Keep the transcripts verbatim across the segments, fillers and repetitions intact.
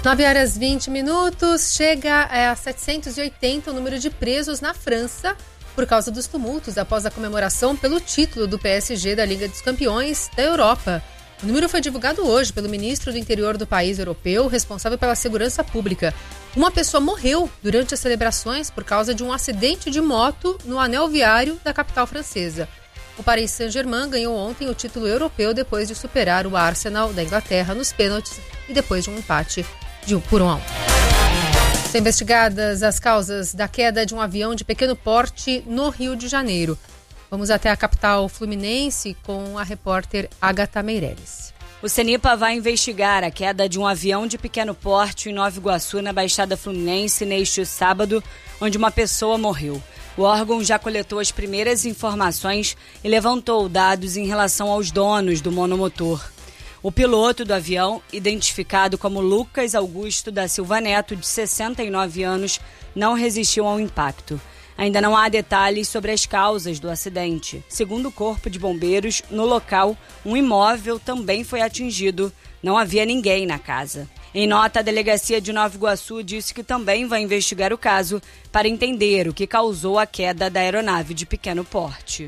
nove horas e vinte minutos, chega a setecentos e oitenta o número de presos na França por causa dos tumultos após a comemoração pelo título do P S G da Liga dos Campeões da Europa. O número foi divulgado hoje pelo ministro do Interior do país europeu, responsável pela segurança pública. Uma pessoa morreu durante as celebrações por causa de um acidente de moto no anel viário da capital francesa. O Paris Saint-Germain ganhou ontem o título europeu depois de superar o Arsenal da Inglaterra nos pênaltis e depois de um empate de um por um a um. São investigadas as causas da queda de um avião de pequeno porte no Rio de Janeiro. Vamos até a capital fluminense com a repórter Agatha Meireles. O CENIPA vai investigar a queda de um avião de pequeno porte em Nova Iguaçu, na Baixada Fluminense, neste sábado, onde uma pessoa morreu. O órgão já coletou as primeiras informações e levantou dados em relação aos donos do monomotor. O piloto do avião, identificado como Lucas Augusto da Silva Neto, de sessenta e nove anos, não resistiu ao impacto. Ainda não há detalhes sobre as causas do acidente. Segundo o Corpo de Bombeiros, no local, um imóvel também foi atingido. Não havia ninguém na casa. Em nota, a Delegacia de Nova Iguaçu disse que também vai investigar o caso para entender o que causou a queda da aeronave de pequeno porte.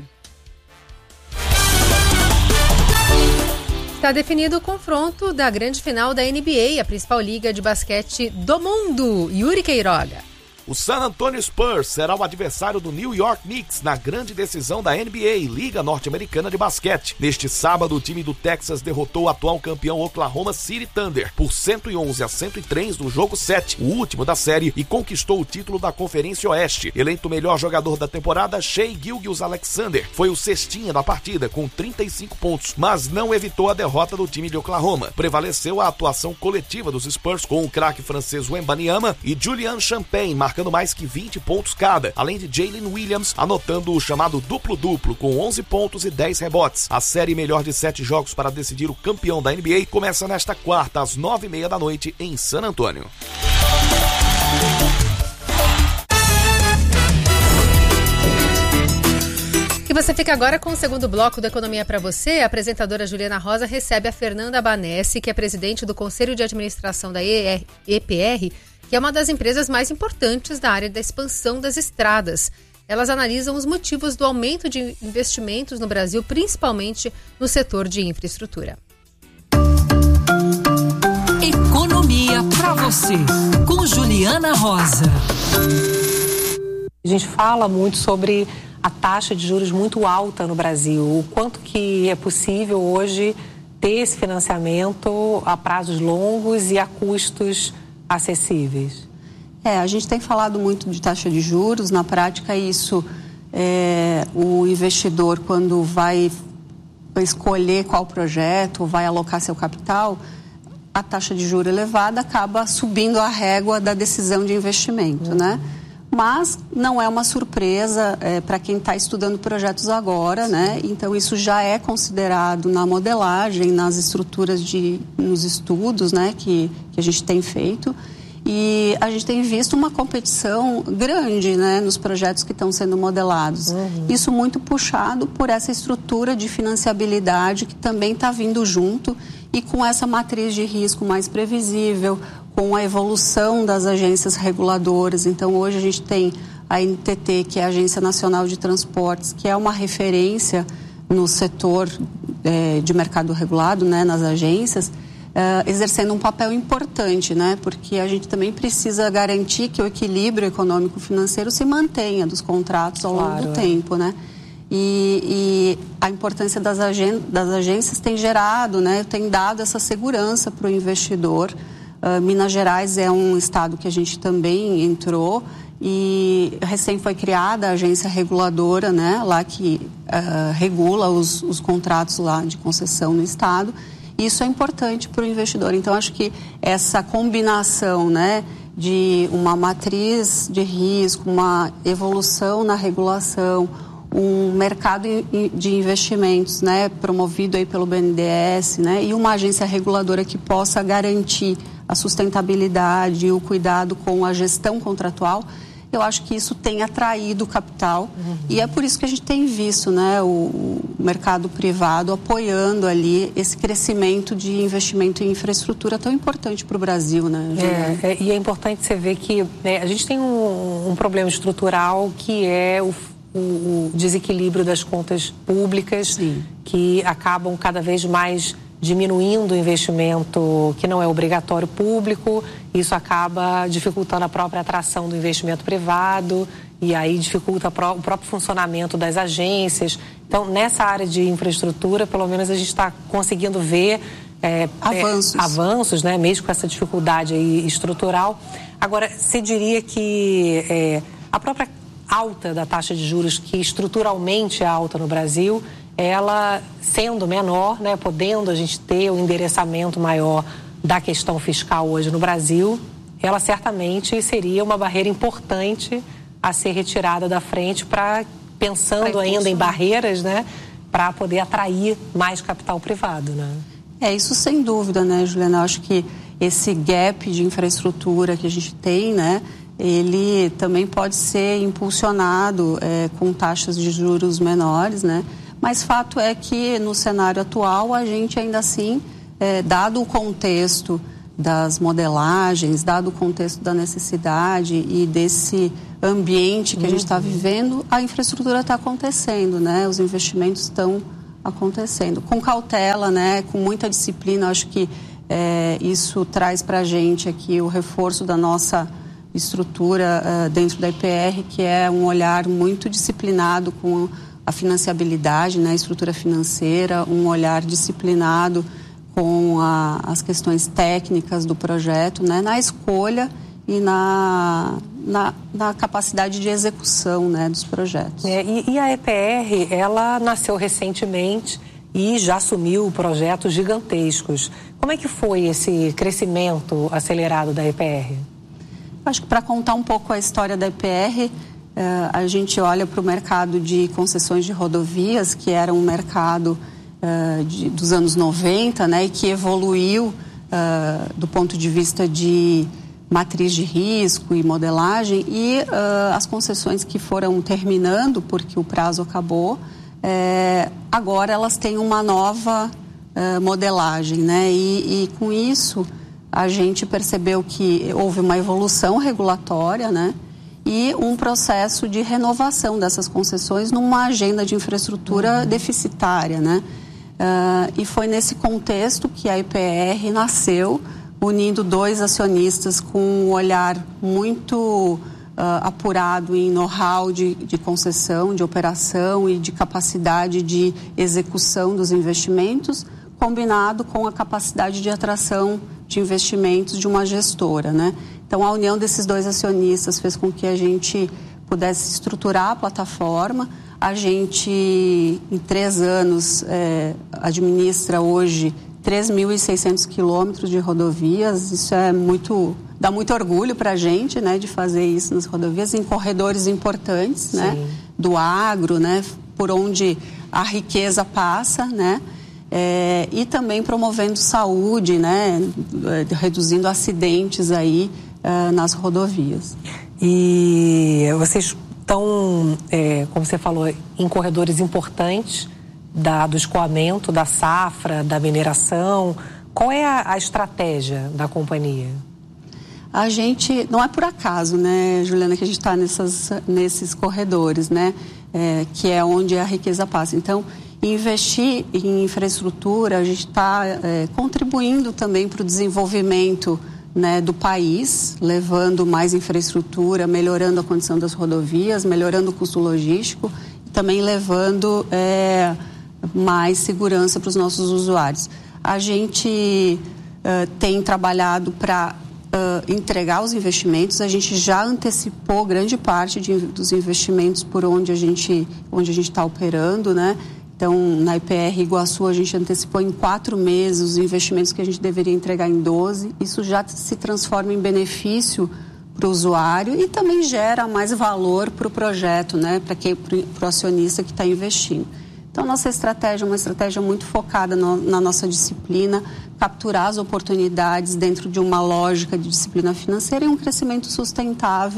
Está definido o confronto da grande final da N B A, a principal liga de basquete do mundo. Yuri Queiroga. O San Antonio Spurs será o adversário do New York Knicks na grande decisão da N B A, Liga Norte-Americana de Basquete. Neste sábado, o time do Texas derrotou o atual campeão Oklahoma City Thunder por cento e onze a cento e três no jogo sete, o último da série, e conquistou o título da Conferência Oeste. Eleito o melhor jogador da temporada, Shai Gilgeous-Alexander foi o cestinha da partida com trinta e cinco pontos, mas não evitou a derrota do time de Oklahoma. Prevaleceu a atuação coletiva dos Spurs com o craque francês Wembanyama e Julian Champagne marcando mais que vinte pontos cada, além de Jalen Williams anotando o chamado duplo-duplo com onze pontos e dez rebotes. A série melhor de sete jogos para decidir o campeão da N B A começa nesta quarta às nove e meia da noite em San Antônio. E você fica agora com o segundo bloco da Economia para você. A apresentadora Juliana Rosa recebe a Fernanda Abanesi, que é presidente do Conselho de Administração da E P R, que é uma das empresas mais importantes da área da expansão das estradas. Elas analisam os motivos do aumento de investimentos no Brasil, principalmente no setor de infraestrutura. Economia para você, com Juliana Rosa. A gente fala muito sobre a taxa de juros muito alta no Brasil, o quanto que é possível hoje ter esse financiamento a prazos longos e a custos acessíveis. É, a gente tem falado muito de taxa de juros. Na prática, isso, é, o investidor, quando vai escolher qual projeto, vai alocar seu capital, a taxa de juros elevada acaba subindo a régua da decisão de investimento, uhum. né? Mas não é uma surpresa é, para quem está estudando projetos agora, né? Então, isso já é considerado na modelagem, nas estruturas de, nos estudos, né? Que, que a gente tem feito. E a gente tem visto uma competição grande, né? Nos projetos que estão sendo modelados. Uhum. Isso muito puxado por essa estrutura de financiabilidade que também está vindo junto e com essa matriz de risco mais previsível, com a evolução das agências reguladoras. Então, hoje a gente tem a N T T, que é a Agência Nacional de Transportes, que é uma referência no setor é, de mercado regulado, né, nas agências, é, exercendo um papel importante, né, porque a gente também precisa garantir que o equilíbrio econômico-financeiro se mantenha dos contratos ao longo claro, do é. tempo, né. E, e a importância das, agen- das agências tem gerado, né, tem dado essa segurança para o investidor. Uh, Minas Gerais é um estado que a gente também entrou e recém foi criada a agência reguladora, né, lá que uh, regula os, os contratos lá de concessão no estado. Isso é importante para o investidor. Então, acho que essa combinação, né, de uma matriz de risco, uma evolução na regulação, um mercado de investimentos, né, promovido aí pelo B N D E S, né, e uma agência reguladora que possa garantir a sustentabilidade e o cuidado com a gestão contratual, eu acho que isso tem atraído capital uhum. e é por isso que a gente tem visto, né, o, o mercado privado apoiando ali esse crescimento de investimento em infraestrutura tão importante para o Brasil, né? É, é, e é importante você ver que né, a gente tem um, um problema estrutural que é o, o, o desequilíbrio das contas públicas, Sim. que acabam cada vez mais diminuindo o investimento que não é obrigatório público, isso acaba dificultando a própria atração do investimento privado e aí dificulta o próprio funcionamento das agências. Então, nessa área de infraestrutura, pelo menos a gente está conseguindo ver é, avanços, é, avanços né, mesmo com essa dificuldade aí estrutural. Agora, você diria que é, a própria alta da taxa de juros, que estruturalmente é alta no Brasil, ela sendo menor, né, podendo a gente ter o endereçamento maior da questão fiscal hoje no Brasil, ela certamente seria uma barreira importante a ser retirada da frente para, pensando pra ainda em barreiras, né, para poder atrair mais capital privado, né? É, isso sem dúvida, né, Juliana? Eu acho que esse gap de infraestrutura que a gente tem, né, ele também pode ser impulsionado é, com taxas de juros menores, né? Mas fato é que no cenário atual a gente ainda assim, é, dado o contexto das modelagens, dado o contexto da necessidade e desse ambiente que uhum. a gente está vivendo, a infraestrutura está acontecendo, né? Os investimentos estão acontecendo. Com cautela, né? Com muita disciplina, acho que é, isso traz para a gente aqui o reforço da nossa estrutura uh, dentro da I P R, que é um olhar muito disciplinado com a financiabilidade, né, a estrutura financeira, um olhar disciplinado com a, as questões técnicas do projeto, né, na escolha e na, na, na capacidade de execução, né, dos projetos. É, e, e a E P R, ela nasceu recentemente e já assumiu projetos gigantescos. Como é que foi esse crescimento acelerado da E P R? Acho que para contar um pouco a história da E P R, Uh, a gente olha para o mercado de concessões de rodovias, que era um mercado uh, de, dos anos noventa, né, e que evoluiu uh, do ponto de vista de matriz de risco e modelagem, e uh, as concessões que foram terminando, porque o prazo acabou, eh, agora elas têm uma nova uh, modelagem, né, e, e com isso a gente percebeu que houve uma evolução regulatória, né, e um processo de renovação dessas concessões numa agenda de infraestrutura uhum. deficitária, né? Uh, e foi nesse contexto que a I P R nasceu, unindo dois acionistas com um olhar muito uh, apurado em know-how de, de concessão, de operação e de capacidade de execução dos investimentos, combinado com a capacidade de atração de investimentos de uma gestora, né? Então, a união desses dois acionistas fez com que a gente pudesse estruturar a plataforma. A gente, em três anos, é, administra hoje três mil e seiscentos quilômetros de rodovias. Isso é muito, dá muito orgulho para a gente, né, de fazer isso nas rodovias, em corredores importantes, né, do agro, né, por onde a riqueza passa, né, é, e também promovendo saúde, né, reduzindo acidentes aí uh, nas rodovias. E vocês estão, é, como você falou, em corredores importantes da, do escoamento, da safra, da mineração. Qual é a, a estratégia da companhia? A gente, não é por acaso, né, Juliana, que a gente está nesses corredores, né, é, que é onde a riqueza passa. Então, investir em infraestrutura, a gente está é, contribuindo também para o desenvolvimento, né, do país, levando mais infraestrutura, melhorando a condição das rodovias, melhorando o custo logístico e também levando é, mais segurança para os nossos usuários. A gente uh, tem trabalhado para uh, entregar os investimentos, a gente já antecipou grande parte de, dos investimentos por onde a gente onde a gente está operando, né? Então, na I P R Iguaçu, a gente antecipou em quatro meses os investimentos que a gente deveria entregar em doze. Isso já se transforma em benefício para o usuário e também gera mais valor para o projeto, né? Para o acionista que está investindo. Então, nossa estratégia é uma estratégia muito focada no, na nossa disciplina, capturar as oportunidades dentro de uma lógica de disciplina financeira e um crescimento sustentável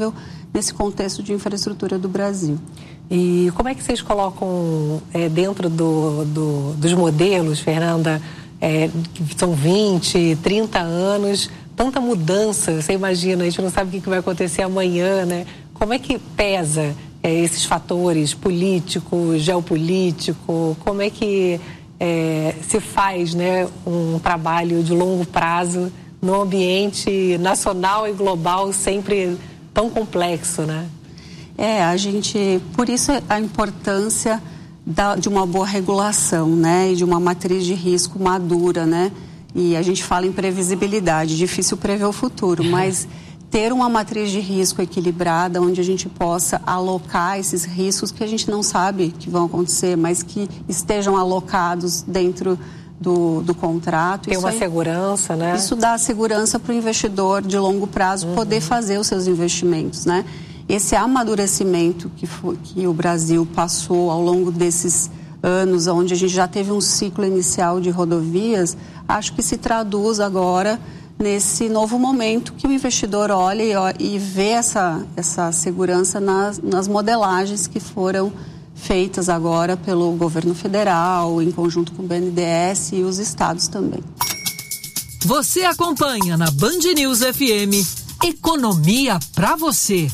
nesse contexto de infraestrutura do Brasil. E como é que vocês colocam é, dentro do, do, dos modelos, Fernanda, é, que são vinte, trinta anos, tanta mudança, você imagina, a gente não sabe o que vai acontecer amanhã, né? Como é que pesa é, esses fatores político, geopolítico, como é que é, se faz, né, um trabalho de longo prazo num ambiente nacional e global sempre tão complexo, né? É, a gente, por isso a importância da, de uma boa regulação, né, e de uma matriz de risco madura, né, e a gente fala em previsibilidade, difícil prever o futuro, mas ter uma matriz de risco equilibrada, onde a gente possa alocar esses riscos que a gente não sabe que vão acontecer, mas que estejam alocados dentro do, do contrato. Tem uma aí, segurança, né? Isso dá segurança para o investidor de longo prazo uhum. poder fazer os seus investimentos, né? Esse amadurecimento que, foi, que o Brasil passou ao longo desses anos, onde a gente já teve um ciclo inicial de rodovias, acho que se traduz agora nesse novo momento que o investidor olha e, e vê essa, essa segurança nas, nas modelagens que foram feitas agora pelo governo federal, em conjunto com o B N D E S e os estados também. Você acompanha na Band News F M Economia pra você.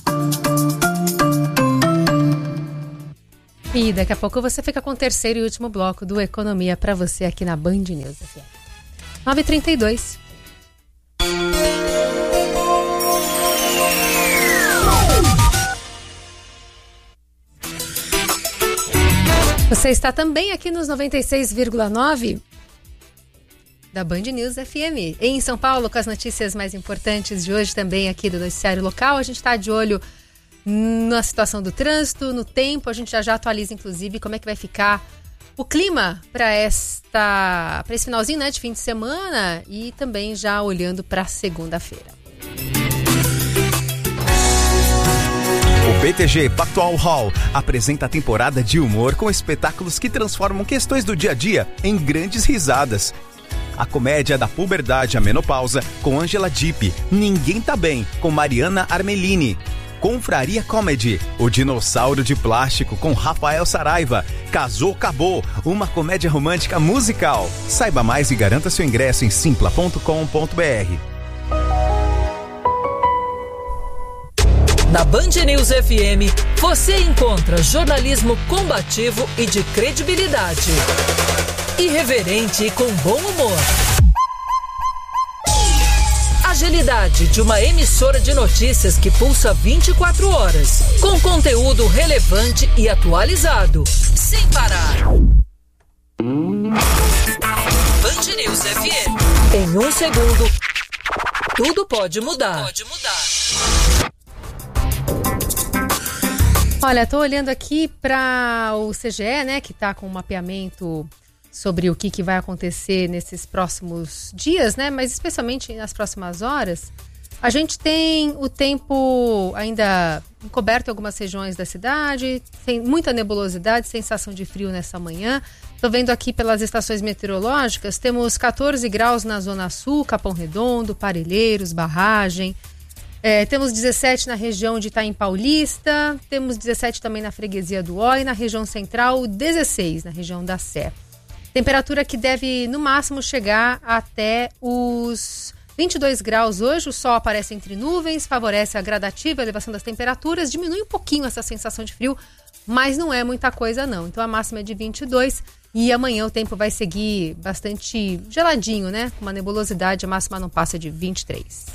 E daqui a pouco você fica com o terceiro e último bloco do Economia pra você aqui na Band News F M. nove e trinta e dois. Você está também aqui nos noventa e seis vírgula nove da Band News F M. Em São Paulo, com as notícias mais importantes de hoje também aqui do noticiário local. A gente está de olho na situação do trânsito, no tempo. A gente já já atualiza, inclusive, como é que vai ficar o clima para esta, para esse finalzinho, né, de fim de semana e também já olhando para segunda-feira. O B T G Pactual Hall apresenta a temporada de humor com espetáculos que transformam questões do dia a dia em grandes risadas. A comédia da puberdade à menopausa com Angela Dipp, Ninguém Tá Bem, com Mariana Armelini. Confraria Comedy, O Dinossauro de Plástico com Rafael Saraiva. Casou, Acabou, uma comédia romântica musical. Saiba mais e garanta seu ingresso em simpla ponto com ponto b r. Na Band News F M, você encontra jornalismo combativo e de credibilidade. Irreverente e com bom humor. Agilidade de uma emissora de notícias que pulsa vinte e quatro horas, com conteúdo relevante e atualizado, sem parar. Band News F M. Em um segundo, tudo pode mudar. Pode mudar. Olha, tô olhando aqui para o C G E, né, que tá com um mapeamento sobre o que, que vai acontecer nesses próximos dias, né? Mas especialmente nas próximas horas. A gente tem o tempo ainda encoberto em algumas regiões da cidade, tem muita nebulosidade, sensação de frio nessa manhã. Estou vendo aqui pelas estações meteorológicas, temos catorze graus na Zona Sul, Capão Redondo, Parelheiros, Barragem. É, temos dezessete na região de Itaim Paulista, temos dezessete também na freguesia do Ó e na região central, dezesseis na região da Sé. Temperatura que deve, no máximo, chegar até os vinte e dois graus hoje. O sol aparece entre nuvens, favorece a gradativa elevação das temperaturas, diminui um pouquinho essa sensação de frio, mas não é muita coisa não. Então a máxima é de vinte e dois e amanhã o tempo vai seguir bastante geladinho, né? Com uma nebulosidade, a máxima não passa de vinte e três.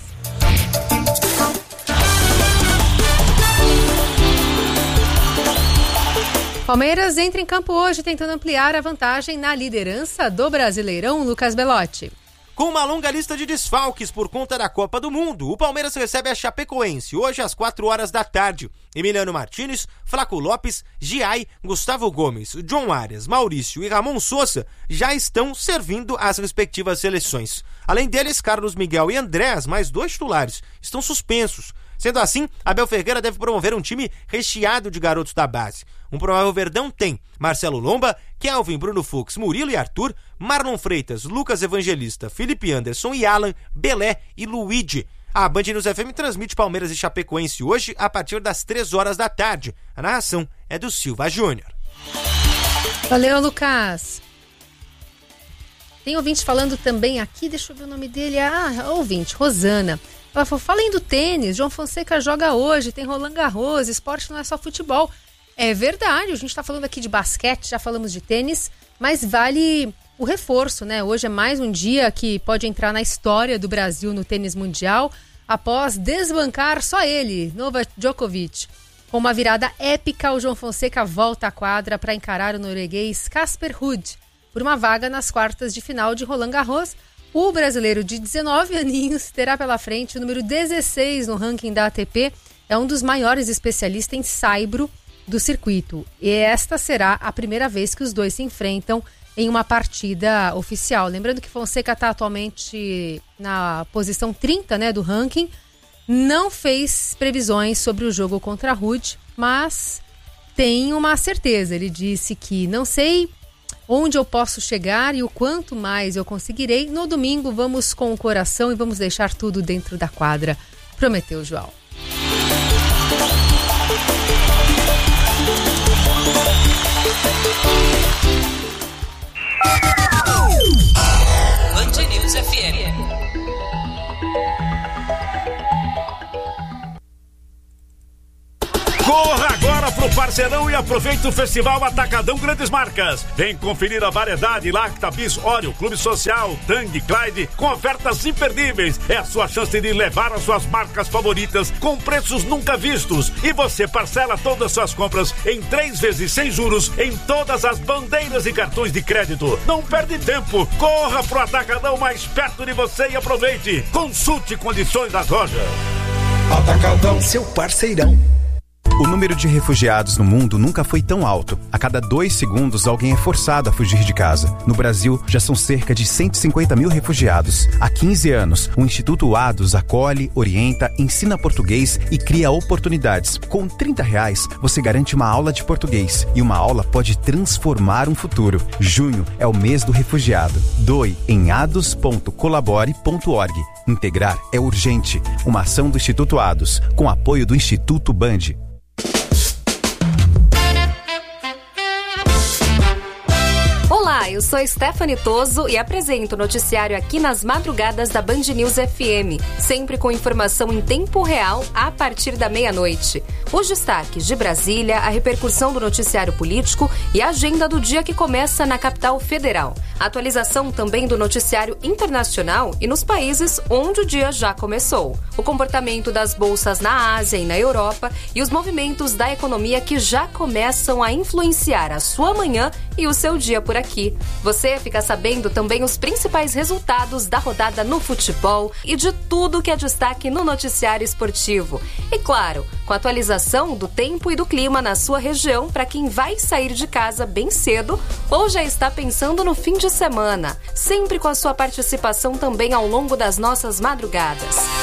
Palmeiras entra em campo hoje tentando ampliar a vantagem na liderança do Brasileirão. Lucas Belotti. Com uma longa lista de desfalques por conta da Copa do Mundo, o Palmeiras recebe a Chapecoense hoje às quatro horas da tarde. Emiliano Martínez, Flaco Lopes, Giai, Gustavo Gomes, John Arias, Maurício e Ramon Sousa já estão servindo às respectivas seleções. Além deles, Carlos Miguel e Andrés, mais dois titulares, estão suspensos. Sendo assim, Abel Ferreira deve promover um time recheado de garotos da base. Um provável Verdão tem Marcelo Lomba, Kelvin, Bruno Fux, Murilo e Arthur, Marlon Freitas, Lucas Evangelista, Felipe Anderson e Alan, Belé e Luigi. A Band News F M transmite Palmeiras e Chapecoense hoje a partir das três horas da tarde. A narração é do Silva Júnior. Valeu, Lucas. Tem ouvinte falando também aqui, deixa eu ver o nome dele. Ah, ouvinte, Rosana. Ela falou, falem do tênis, João Fonseca joga hoje, tem Roland Garros, esporte não é só futebol. É verdade, a gente está falando aqui de basquete, já falamos de tênis, mas vale o reforço, né? Hoje é mais um dia que pode entrar na história do Brasil no tênis mundial, após desbancar só ele, Novak Djokovic. Com uma virada épica, o João Fonseca volta à quadra para encarar o norueguês Casper Ruud por uma vaga nas quartas de final de Roland Garros. O brasileiro de dezenove aninhos terá pela frente o número dezesseis no ranking da A T P, é um dos maiores especialistas em saibro do circuito. E esta será a primeira vez que os dois se enfrentam em uma partida oficial. Lembrando que Fonseca está atualmente na posição trinta, né, do ranking. Não fez previsões sobre o jogo contra Ruud, mas tem uma certeza. Ele disse que não sei onde eu posso chegar e o quanto mais eu conseguirei. No domingo vamos com o coração e vamos deixar tudo dentro da quadra. Prometeu, João. Band News F M. Corra agora pro Parceirão e aproveite o Festival Atacadão Grandes Marcas. Vem conferir a variedade Lacta, Bis, Oreo, Clube Social, Tang, Clyde, com ofertas imperdíveis. É a sua chance de levar as suas marcas favoritas com preços nunca vistos. E você parcela todas as suas compras em três vezes sem juros em todas as bandeiras e cartões de crédito. Não perde tempo. Corra pro Atacadão mais perto de você e aproveite. Consulte condições das lojas. Atacadão, seu parceirão. O número de refugiados no mundo nunca foi tão alto. A cada dois segundos, alguém é forçado a fugir de casa. No Brasil, já são cerca de cento e cinquenta mil refugiados. Há quinze anos, o Instituto Ados acolhe, orienta, ensina português e cria oportunidades. Com trinta reais, você garante uma aula de português. E uma aula pode transformar um futuro. Junho é o mês do refugiado. Doe em ados ponto colabore ponto org. Integrar é urgente. Uma ação do Instituto Ados, com apoio do Instituto Band. Olá, eu sou Stephanie Toso e apresento o noticiário aqui nas madrugadas da Band News F M, sempre com informação em tempo real a partir da meia-noite. Os destaques de Brasília, a repercussão do noticiário político e a agenda do dia que começa na capital federal. Atualização também do noticiário internacional e nos países onde o dia já começou. O comportamento das bolsas na Ásia e na Europa e os movimentos da economia que já começam a influenciar a sua manhã e o seu dia por aqui. Você fica sabendo também os principais resultados da rodada no futebol e de tudo que é destaque no noticiário esportivo. E claro, com a atualização do tempo e do clima na sua região para quem vai sair de casa bem cedo ou já está pensando no fim de semana. Sempre com a sua participação também ao longo das nossas madrugadas.